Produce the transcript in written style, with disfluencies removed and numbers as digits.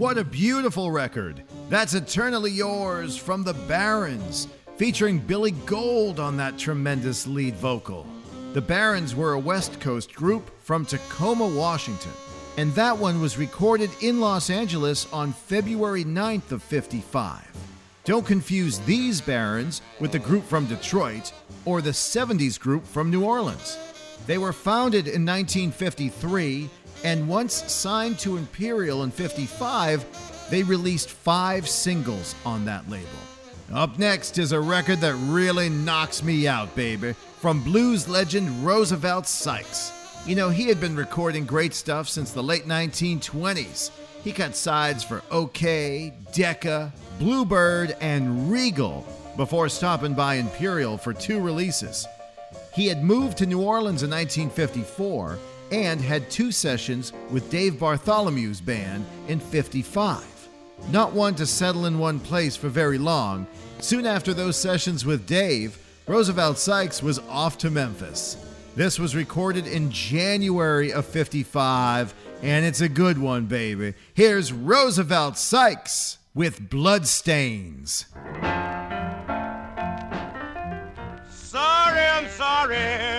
What a beautiful record. That's Eternally Yours from the Barons, featuring Billy Gold on that tremendous lead vocal. The Barons were a West Coast group from Tacoma, Washington, and that one was recorded in Los Angeles on February 9th of 55. Don't confuse these Barons with the group from Detroit or the 70s group from New Orleans. They were founded in 1953, and once signed to Imperial in 55, they released 5 singles on that label. Up next is a record that really knocks me out, baby, from blues legend Roosevelt Sykes. You know, he had been recording great stuff since the late 1920s. He cut sides for OK, Decca, Bluebird, and Regal before stopping by Imperial for 2 releases. He had moved to New Orleans in 1954 and had 2 sessions with Dave Bartholomew's band in 55. Not one to settle in one place for very long, soon after those sessions with Dave, Roosevelt Sykes was off to Memphis. This was recorded in January of 55, and it's a good one, baby. Here's Roosevelt Sykes with Bloodstains. Sorry, I'm sorry.